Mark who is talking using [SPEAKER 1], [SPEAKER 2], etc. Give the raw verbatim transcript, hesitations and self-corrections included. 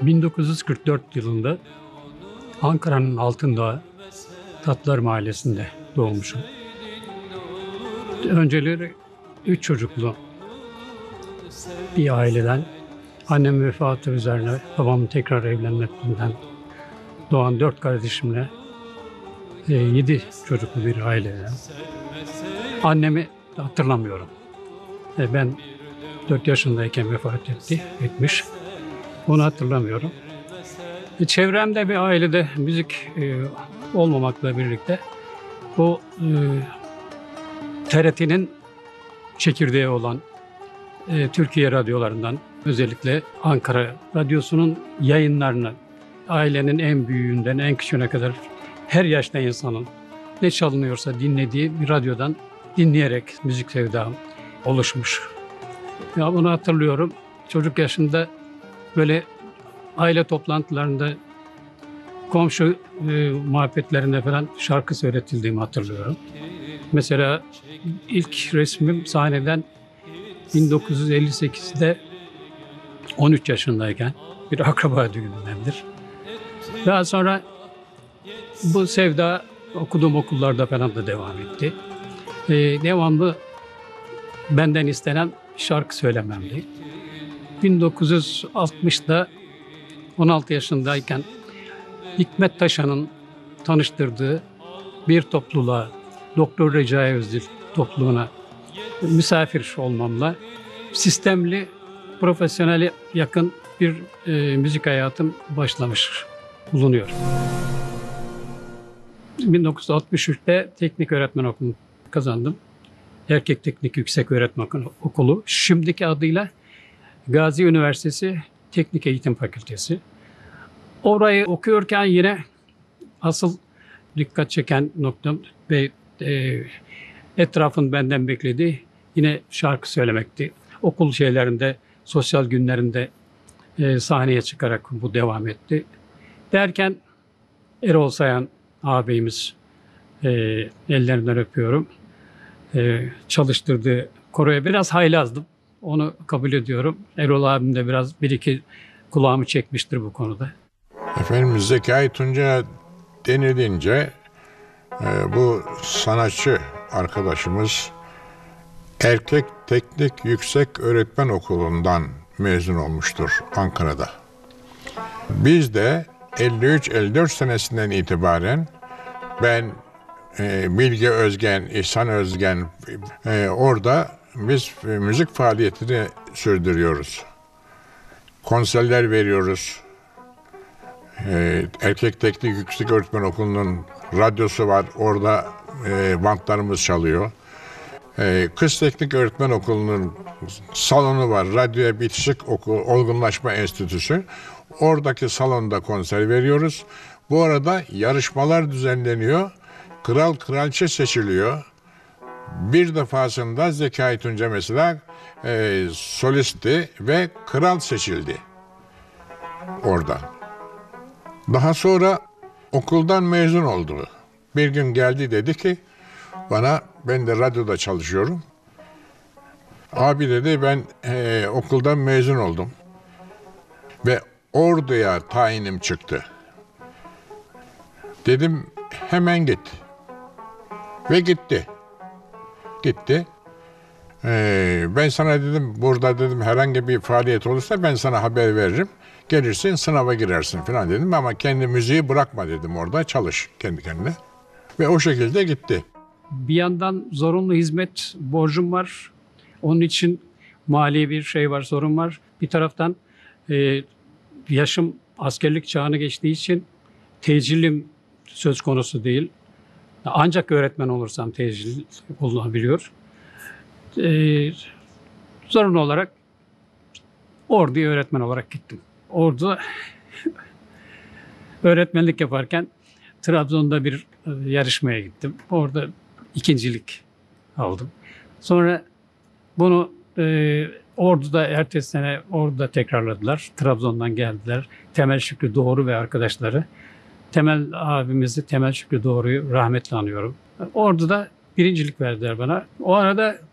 [SPEAKER 1] bin dokuz yüz kırk dört yılında Ankara'nın Altındağ Tatlılar Mahallesi'nde doğmuşum. Önceleri üç çocuklu bir aileden, annemin vefatı üzerine babamın tekrar evlenmesinden doğan dört kardeşimle e, yedi çocuklu bir aileden. Annemi hatırlamıyorum. E, ben dört yaşındayken vefat etti, etmiş. Onu hatırlamıyorum. E, çevremde bir ailede müzik e, olmamakla birlikte bu e, T R T'nin çekirdeği olan e, Türkiye radyolarından, özellikle Ankara Radyosu'nun yayınlarını ailenin en büyüğünden en küçüğüne kadar her yaşta insanın ne çalınıyorsa dinlediği bir radyodan dinleyerek müzik sevdam oluşmuş. Ya bunu hatırlıyorum. Çocuk yaşında böyle aile toplantılarında, komşu e, muhabbetlerinde falan şarkı söyletildiğimi hatırlıyorum. Mesela ilk resmim sahneden bin dokuz yüz elli sekizde on üç yaşındayken bir akraba düğünündendir. Daha sonra bu sevda okuduğum okullarda falan da devam etti. Ee, devamlı benden istenen şarkı söylememdi. bin dokuz yüz altmışta on altı yaşındayken Hikmet Taşan'ın tanıştırdığı bir topluluğa, Doktor Recai Özdil topluluğuna misafir olmamla sistemli, profesyonele yakın bir e, müzik hayatım başlamış bulunuyor. bin dokuz yüz altmış üçte teknik öğretmen okulunu kazandım. Erkek Teknik Yüksek Öğretmen Okulu, şimdiki adıyla Gazi Üniversitesi Teknik Eğitim Fakültesi. Orayı okuyorken yine asıl dikkat çeken noktam ve e, etrafın benden beklediği yine şarkı söylemekti. Okul şeylerinde, sosyal günlerinde e, sahneye çıkarak bu devam etti. Derken Erol Sayan ağabeyimiz, e, ellerinden öpüyorum, e, çalıştırdığı koroya biraz haylazdım. Onu kabul ediyorum. Erol abim de biraz bir iki kulağımı çekmiştir bu konuda.
[SPEAKER 2] Efendim Zekai Tunca denilince e, bu sanatçı arkadaşımız Erkek Teknik Yüksek Öğretmen Okulu'ndan mezun olmuştur Ankara'da. Biz de elli üç elli dört senesinden itibaren ben, e, Bilge Özgen, İhsan Özgen e, orada biz e, müzik faaliyetini sürdürüyoruz. Konserler veriyoruz. E, Erkek Teknik Yüksek Öğretmen Okulu'nun radyosu var. Orada e, bantlarımız çalıyor. E, Kız Teknik Öğretmen Okulu'nun salonu var. Radyoya Bitişik Okul, Olgunlaşma Enstitüsü. Oradaki salonda konser veriyoruz. Bu arada yarışmalar düzenleniyor. Kral kraliçe seçiliyor. Bir defasında Zekai Tunca mesela e, solisti ve kral seçildi orada. Daha sonra okuldan mezun oldu. Bir gün geldi, dedi ki bana, ben de radyoda çalışıyorum. Abi dedi, ben e, okuldan mezun oldum ve orduya tayinim çıktı. Dedim hemen git. Ve gitti. Gitti. Ee, ben sana dedim, burada dedim herhangi bir faaliyet olursa ben sana haber veririm. Gelirsin, sınava girersin falan dedim, ama kendi müziği bırakma dedim, orada çalış kendi kendine. Ve o şekilde gitti.
[SPEAKER 1] Bir yandan zorunlu hizmet borcum var. Onun için mali bir şey var, sorun var. Bir taraftan e, yaşım askerlik çağını geçtiği için tecilim söz konusu değil. Ancak öğretmen olursam tecil olunabiliyor. Ee, zorunlu olarak orduya öğretmen olarak gittim. Ordu öğretmenlik yaparken Trabzon'da bir yarışmaya gittim. Orada ikincilik aldım. Sonra bunu e, Ordu'da ertesi sene Ordu'da tekrarladılar. Trabzon'dan geldiler. Temel Şükrü Doğru ve arkadaşları. Temel abimizi, Temel Şükrü Doğru'yu rahmetle anıyorum. Ordu'da birincilik verdiler bana. O arada